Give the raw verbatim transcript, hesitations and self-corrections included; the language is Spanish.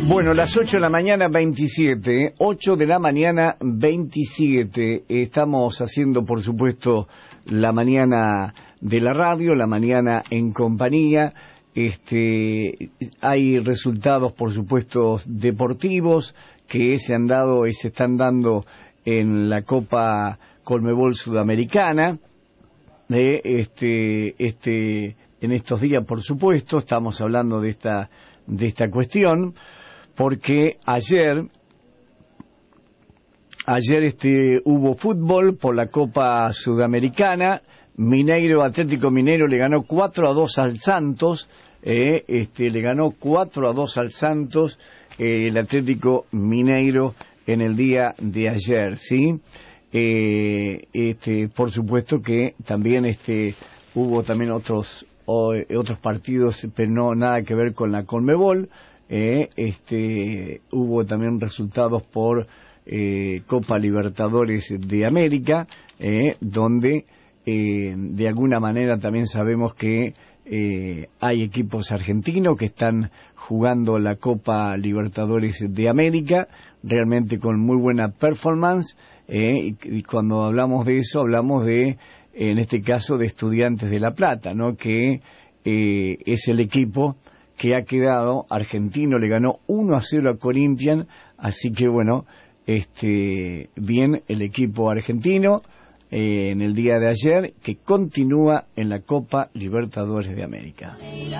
Bueno, las ocho de la mañana veintisiete, ocho de la mañana veintisiete, estamos haciendo por supuesto la mañana de la radio, la mañana en compañía. Este, hay resultados por supuesto deportivos que se han dado y se están dando en la Copa Conmebol Sudamericana. Eh, este, este, en estos días por supuesto estamos hablando de esta, de esta cuestión. Porque ayer, ayer este, hubo fútbol por la Copa Sudamericana. Mineiro, Atlético Mineiro le ganó cuatro a dos al Santos, eh, este, le ganó cuatro a dos al Santos, eh, el Atlético Mineiro en el día de ayer, ¿sí? Eh, este, por supuesto que también este, hubo también otros, o, otros partidos, pero no nada que ver con la Conmebol. Eh, este, hubo también resultados por eh, Copa Libertadores de América, eh, donde eh, de alguna manera también sabemos que eh, hay equipos argentinos que están jugando la Copa Libertadores de América, realmente con muy buena performance, eh, y, y cuando hablamos de eso hablamos de, en este caso, de Estudiantes de La Plata, ¿no? Que eh, es el equipo que ha quedado, argentino, le ganó uno a cero a Corinthians, así que bueno, este, bien el equipo argentino eh, en el día de ayer, que continúa en la Copa Libertadores de América.